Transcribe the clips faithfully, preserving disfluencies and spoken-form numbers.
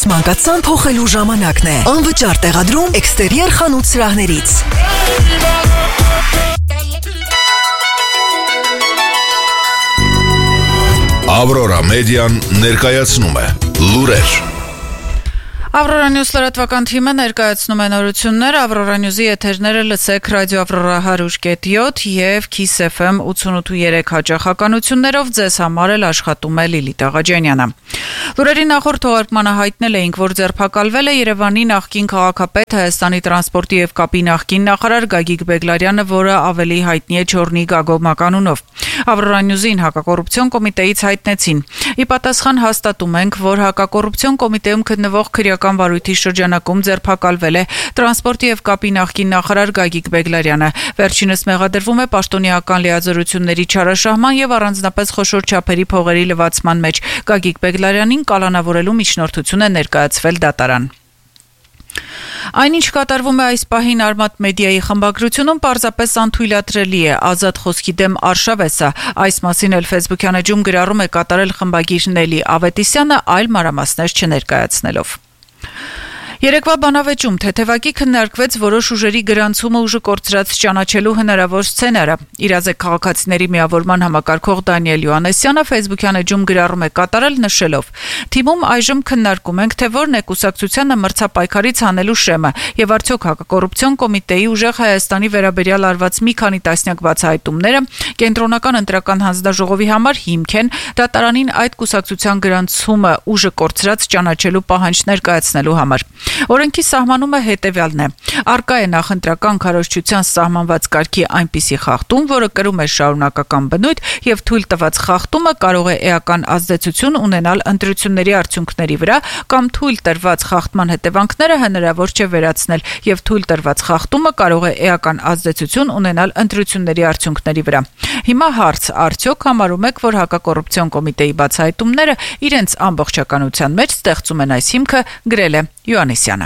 Մանկացան փոխելու ժամանակն է։ Անվճար տեղադրում էքստերիեր խանութ սրահներից։ Ավրորա մեդիան ներկայացնում է լուրեր։ Ավրորա Նյուզ լրատվական թիմը ներկայացնում է նորություններ, Ավրորա Նյուզի եթերները լսեք ռադիո Ավրորա հարյուր կետ յոթ և Kiss F M ութսունութ ու երեք հաճախականություններով, ձեզ համար էլ աշխատում է Լիլիթ Աղաջանյանը։ Լուրերի նախորդ թողարկմանը հայտնել էինք, որ ձերբակալվել է Երևանի նախկին քաղաքապետ, Հայաստանի տրանսպորտի և կապի նախկին նախարար Գագիկ Բեգլարյանը, որը ավելի հայտնի է Չորնի Գագոմակ անունով։ Ավրորա Նյուզին հակակոռուպցիոն կոմիտեից հայտնեցին։ Ի պատասխան հաստատում ենք, որ հակակոռուպցիոն կոմիտեում գտնվող քրեական վարույթի շրջանակում ձերբակալվել է տրանսպորտի և կապի նախկին նախարար Գագիկ Բեգլարյանը։ Վերջինս մեղադրվում է պաշտոնեական լիազորությունների չարաշահման և առանձնապես խոշոր չափերի փողերի լվացման մեջ։ Գագիկ Բեգլարյանին կալանավորելու միջնորդություն է ներկայացվել դատարան։ Այնինչ կատարվում է այս պահին Արմատ մեդիայի խմբագրությունում, պարզապես անթույլատրելի է, ազատ խոսքի դեմ արշավ է սա։ Այս մասին էլ Facebook-յան էջում գրառում է կատարել խմբագիր Նելի Ավետիսյանը, այլ մանրամասներ չներկայացնելով։ Երեկվա բանավեճում թեթևակի քննարկվեց որոշ ուժերի գրանցումը ուժը կորցրած ճանաչելու հնարավոր սցենարը։ Իրազեկ քաղաքացիների միավորման համակարգող Դանիել Յոհաննեսյանը Facebook-յան էջում գրառում է կատարել, նշելով. «Թիմում այժմ քննարկում ենք, թե որն է կուսակցությանը մրցապայքարից հանելու շեմը եւ արդյոք հակակոռուպցիոն կոմիտեի ուժեղ Հայաստանի վերաբերյալ արված մի քանի տասնյակ բացահայտումները կենտրոնական ընտրական հանձնաժողովի համար հիմք են դատարանին այդ կուսակցության գրանցումը ուժը կորցրած ճանաչելու պահանջ ներկայացնելու համար»։ Օրենքի սահմանումը հետևյալն է. արկա է նախընտրական քարոզչության սահմանված կարգի այնպիսի խախտում, որը կրում է շարունակական բնույթ եւ թույլ տված խախտումը կարող է էական ազդեցություն ունենալ ընտրությունների արդյունքների վրա կամ թույլ տրված խախտման հետևանքները հնարավոր չէ վերացնել եւ թույլ տրված խախտումը կարող է էական ազդեցություն ունենալ ընտրությունների արդյունքների վրա։ Հիմա հարց, արդյոք համարում եք, որ հակակոռուպցիոն կոմիտեի բացահայտումները իրենց ամբողջականության մեջ ստեղծում են այս հիմքը, գրել է Յոհաննեսյանը։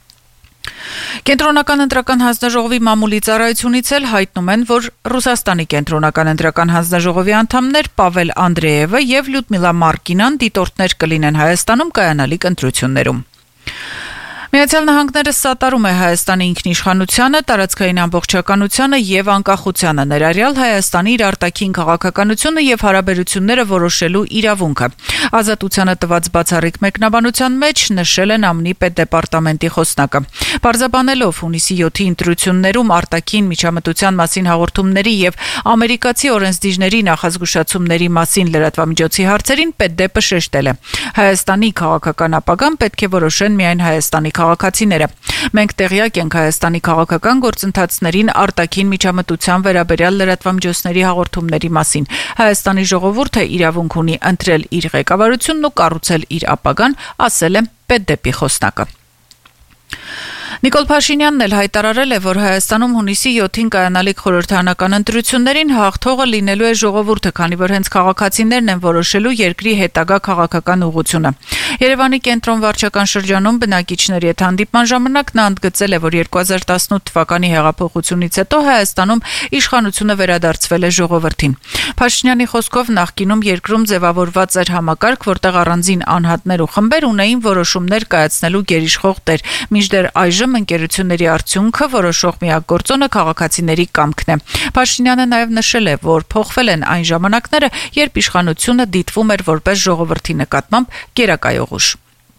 Կենտրոնական ընտրական հանձնաժողովի մամուլի ծառայությունից էլ հայտնում են, որ Ռուսաստանի կենտրոնական ընտրական հանձնաժողովի անդամներ Պավել Անդրեևը եւ Լյուդմիլա Մարկինան դիտորդներ կլինեն Հայաստանում կայանալիք ընտրություններում։ Միացյալ Նահանգները սատարում է Հայաստանի ինքնիշխանությանը, տարածքային ամբողջականությանը եւ անկախությանը, ներառյալ Հայաստանի իր արտաքին քաղաքականությունը եւ հարաբերությունները որոշելու իրավունքը։ Ազատությանը տված բացառիկ մեկնաբանության մեջ նշել են ԱՄՆ-ի պետդեպարտամենտի խոսնակը։ Պարզաբանելով հունիսի յոթի ընտրություններում արտաքին միջամտության մասին հաղորդումների եւ ամերիկացի օրենսդիրների նախազգուշացումների մասին լրատվամիջոցի հարցերին պետդեպը շեշտել է. Հայաստանի քաղաքական ապագան պետք է որոշեն միայն Հայաստանի քաղաքացիները։ Մենք տեղյակ ենք Հայաստանի քաղաքական գործընթացներին արտաքին միջամտության վերաբերյալ լրատվամիջոցների հաղորդումների մասին։ Հայաստանի ժողովուրդը իրավունք ունի ընտրել իր ղեկավարությունն ու կառուցել իր ապագան, ասել է պետդեպի խոսնակը։ Նիկոլ Փաշինյանն էլ հայտարարել է, որ Հայաստանում հունիսի յոթին կայանալիք խորհրդարանական ընտրություններին հաղթողը լինելու է ժողովուրդը, քանի որ հենց քաղաքացիներն են որոշելու երկրի հետագա քաղաքական ուղղությունը։ Երևանի կենտրոն վարչական շրջանում բնակիչների հետ հանդիպման ժամանակ նա ընդգծել է, որ երկու հազար տասնութ թվականի հեղափոխությունից հետո Հայաստանում իշխանությունը վերադարձվել է ժողովրդին։ Փաշինյանի խոսքով նախկինում երկրում ձևավորված էր համակարգ, որտեղ առանձին անհատներ ու խմբեր ունեին որոշումներ կայացնելու գերիշխող տեր, մինչդեռ այժմ ընկերությունների արդյունքը որոշող միակ գործոնը քաղաքացիների կամքն է։ Փաշինյանը նաև նշել է, որ փոխվել են այն ժամանակները, երբ իշխանությունը դիտվում էր որպես ժողովրդի նկատմամբ գերակայող ուժ։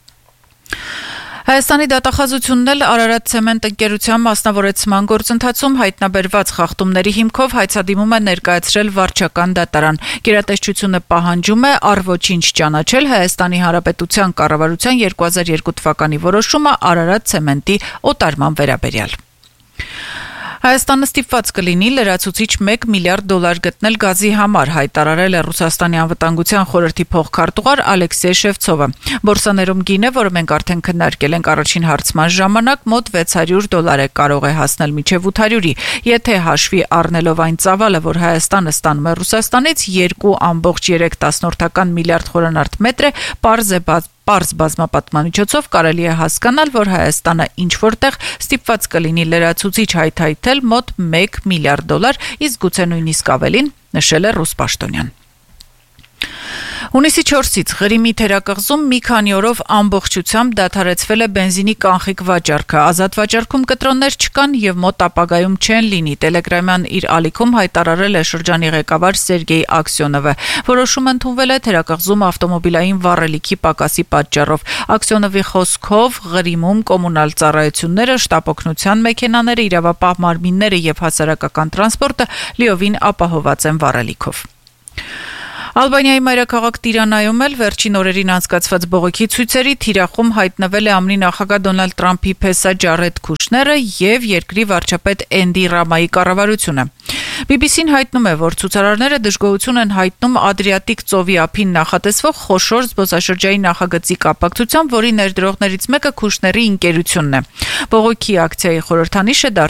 Հայաստանի դատախազությունն էլ Արարատ ցեմենտ ընկերության մասնավորեցման գործընթացում հայտնաբերված խախտումների հիմքով հայցադիմում է ներկայացրել վարչական դատարան։ Գերատեսչությունը պահանջում է առ ոչինչ ճանաչել Հայաստանի Հանրապետության կառավարության երկու հազար երկու թվականի որոշումը Արարատ ցեմենտի օտարման վերաբերյալ։ Հայաստանը ստիպված կլինի լրացուցիչ մեկ միլիարդ դոլար գտնել գազի համար, հայտարարել է Ռուսաստանի անվտանգության խորհրդի փոխքարտուղար Ալեքսեյ Շևցովը։ Բորսաներում գինը, որը մենք արդեն քննարկել ենք առաջին հարցման ժամանակ, մոտ վեց հարյուր դոլար է, կարող է հասնել մինչև ութ հարյուրի։ Եթե հաշվի առնելով այն ծավալը, որ Հայաստանը ստանում է Ռուսաստանից երկու կόμma երեք միլիարդ խորանարդ մետր է, պարզ է բաց Պարզ բազմապատման միջոցով կարելի է հասկանալ, որ Հայաստանը ինչ-որտեղ ստիպված կլինի լրացուցիչ հայթայթել մոտ մեկ միլիարդ դոլար, իսկ գուցե նույնիսկ ավելին, նշել է ռուս պաշտոնյան։ Հունիսի չորսից Ղրիմի թերակղզում մի քանի օրով ամբողջությամբ դադարեցվել է բենզինի կանխիկ վաճառքը։ Ազատ վաճառքում կտրոններ չկան եւ մոտ ապագայում չեն լինի։ Տելեգրամյան իր ալիքում հայտարարել է շրջանի ղեկավար Սերգեյ Աքսյոնովը։ Որոշումը ընդունվել է թերակղզում ավտոմոբիլային վառելիքի պակասի պատճառով։ Աքսյոնովի խոսքով Ղրիմում կոմունալ ծառայությունները, շտապօգնության մեքենաները, իրավապահ մարմինները եւ հասարակական տրանսպորտը լիովին ապահոված են վառելիքով։ Ալբանիայի մայրաքաղաք Տիրանայում էլ վերջին օրերին անցկացված բողոքի ցույցերի թիրախում հայտնվել է ԱՄՆ նախագահ Դոնալդ Տրամփի փեսա Ջարեդ Քուշները եւ երկրի վարչապետ Էնդի Ռամայի կառավարությունը։ բի բի սին հայտնում է, որ ցուցարարները դժգոհություն են հայտնում Ադրիատիկ ծովի ափին նախատեսվող խոշոր զբոսաշրջային նախագծի կապակցությամբ, որի ներդրողներից մեկը Քուշների ընկերությունն է։ Բողոքի ակցիայի խորհրդանիշը